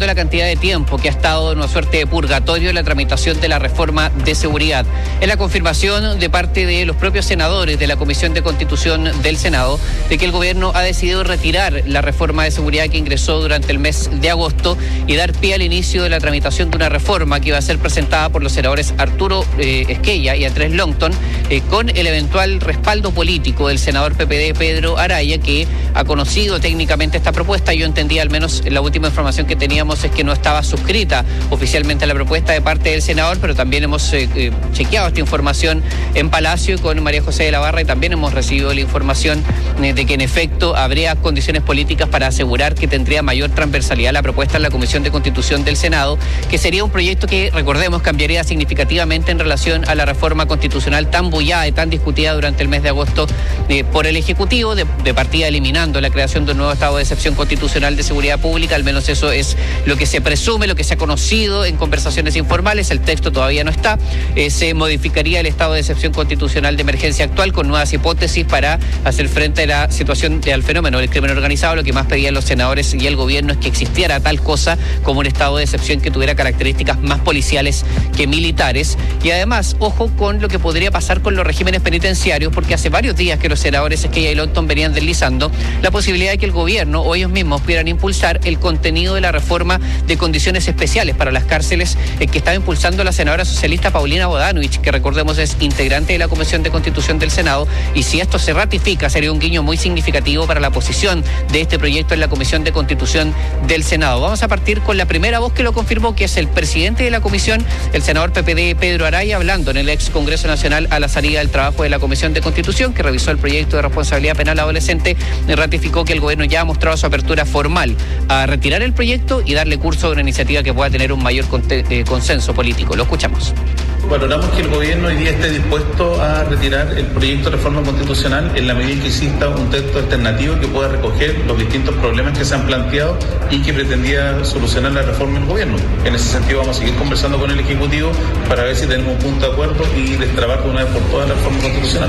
la cantidad de tiempo que ha estado en una suerte de purgatorio en la tramitación de la reforma de seguridad. Es la confirmación de parte de los propios senadores de la Comisión de Constitución del Senado de que el gobierno ha decidido retirar la reforma de seguridad que ingresó durante el mes de agosto y dar pie al inicio de la tramitación de una reforma que va a ser presentada por los senadores Arturo Esquella y Andrés Longton, con el eventual respaldo político del senador PPD Pedro Araya, que ha conocido técnicamente esta propuesta. Yo entendía, al menos la última información que teníamos, es que no estaba suscrita oficialmente la propuesta de parte del senador, pero también hemos chequeado esta información en Palacio con María José de la Barra y también hemos recibido la información de que en efecto habría condiciones políticas para asegurar que tendría mayor transversalidad la propuesta en la Comisión de Constitución del Senado, que sería un proyecto que, recordemos, cambiaría significativamente en relación a la reforma constitucional tan bullada y tan discutida durante el mes de agosto por el Ejecutivo, de partida eliminando la creación de un nuevo estado de excepción constitucional de seguridad pública. Al menos eso es lo que se presume, lo que se ha conocido en conversaciones informales. El texto todavía no está. Se modificaría el estado de excepción constitucional de emergencia actual con nuevas hipótesis para hacer frente a la situación al fenómeno del crimen organizado. Lo que más pedían los senadores y el gobierno es que existiera tal cosa como un estado de excepción que tuviera características más policiales que militares. Y además, ojo con lo que podría pasar con los regímenes penitenciarios, porque hace varios días que los senadores Esquella y Longton venían deslizando la posibilidad de que el gobierno o ellos mismos pudieran impulsar el contenido de la reforma de condiciones especiales para las cárceles que estaba impulsando la senadora socialista Paulina Bodanovich, que recordemos es integrante de la Comisión de Constitución del Senado, y si esto se ratifica sería un guiño muy significativo para la posición de este proyecto en la Comisión de Constitución del Senado. Vamos a partir con la primera voz que lo confirmó, que es el presidente de la comisión, el senador PPD Pedro Araya, hablando en el ex Congreso Nacional a la salida del trabajo de la Comisión de Constitución, que revisó el proyecto de responsabilidad penal adolescente, y ratificó que el gobierno ya ha mostrado su apertura formal a retirar el proyecto y darle curso a una iniciativa que pueda tener un mayor consenso político. Lo escuchamos. Valoramos que el gobierno hoy día esté dispuesto a retirar el proyecto de reforma constitucional en la medida en que exista un texto alternativo que pueda recoger los distintos problemas que se han planteado y que pretendía solucionar la reforma del gobierno. En ese sentido vamos a seguir conversando con el Ejecutivo para ver si tenemos un punto de acuerdo y destrabar de una vez por todas la reforma constitucional.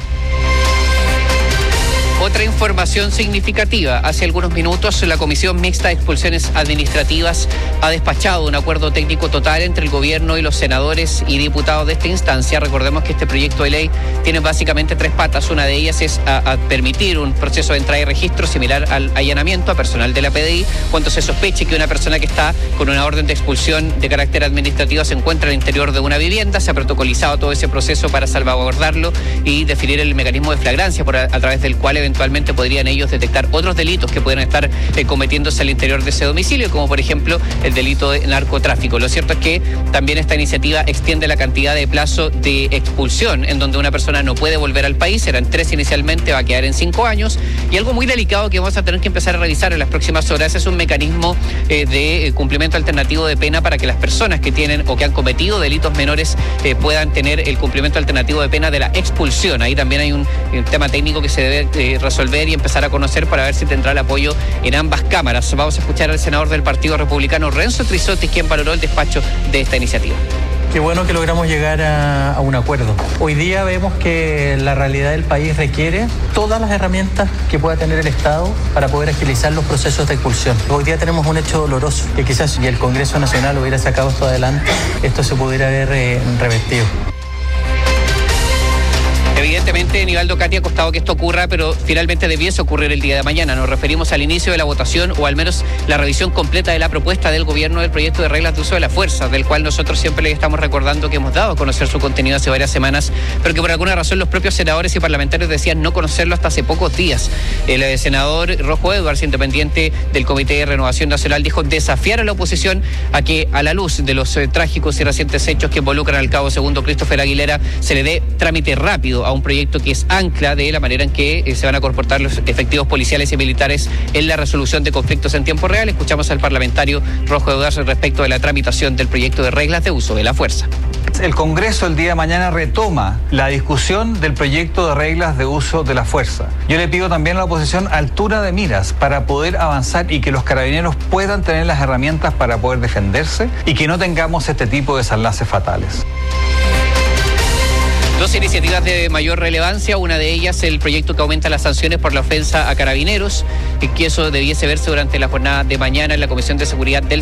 Otra información significativa. Hace algunos minutos la Comisión Mixta de Expulsiones Administrativas ha despachado un acuerdo técnico total entre el gobierno y los senadores y diputados de esta instancia. Recordemos que este proyecto de ley tiene básicamente tres patas. Una de ellas es a permitir un proceso de entrada y registro similar al allanamiento a personal de la PDI cuando se sospeche que una persona que está con una orden de expulsión de carácter administrativo se encuentra al interior de una vivienda. Se ha protocolizado todo ese proceso para salvaguardarlo y definir el mecanismo de flagrancia a través del cual eventualmente podrían ellos detectar otros delitos que pueden estar cometiéndose al interior de ese domicilio, como por ejemplo el delito de narcotráfico. Lo cierto es que también esta iniciativa extiende la cantidad de plazo de expulsión en donde una persona no puede volver al país. Eran 3 inicialmente, va a quedar en 5 años. Y algo muy delicado que vamos a tener que empezar a revisar en las próximas horas es un mecanismo de cumplimiento alternativo de pena para que las personas que tienen o que han cometido delitos menores puedan tener el cumplimiento alternativo de pena de la expulsión. Ahí también hay un tema técnico que se debe resolver y empezar a conocer para ver si tendrá el apoyo en ambas cámaras. Vamos a escuchar al senador del Partido Republicano, Renzo Trisotti, quien valoró el despacho de esta iniciativa. Qué bueno que logramos llegar a un acuerdo. Hoy día vemos que la realidad del país requiere todas las herramientas que pueda tener el Estado para poder agilizar los procesos de expulsión. Hoy día tenemos un hecho doloroso, que quizás si el Congreso Nacional hubiera sacado esto adelante, esto se pudiera haber revertido. Evidentemente, Nivaldo Cati ha costado que esto ocurra, pero finalmente debiese ocurrir el día de mañana. Nos referimos al inicio de la votación o al menos la revisión completa de la propuesta del gobierno del proyecto de reglas de uso de la fuerza, del cual nosotros siempre les estamos recordando que hemos dado a conocer su contenido hace varias semanas, pero que por alguna razón los propios senadores y parlamentarios decían no conocerlo hasta hace pocos días. El senador Rojo Edwards, independiente del Comité de Renovación Nacional, dijo desafiar a la oposición a que, a la luz de los trágicos y recientes hechos que involucran al cabo segundo Christopher Aguilera, se le dé trámite rápido a un proyecto que es ancla de la manera en que se van a comportar los efectivos policiales y militares en la resolución de conflictos en tiempo real. Escuchamos al parlamentario Rojo Edwards respecto de la tramitación del proyecto de reglas de uso de la fuerza. El Congreso el día de mañana retoma la discusión del proyecto de reglas de uso de la fuerza. Yo le pido también a la oposición altura de miras para poder avanzar y que los carabineros puedan tener las herramientas para poder defenderse y que no tengamos este tipo de desenlaces fatales. Dos iniciativas de mayor relevancia, una de ellas el proyecto que aumenta las sanciones por la ofensa a carabineros, que eso debiese verse durante la jornada de mañana en la Comisión de Seguridad del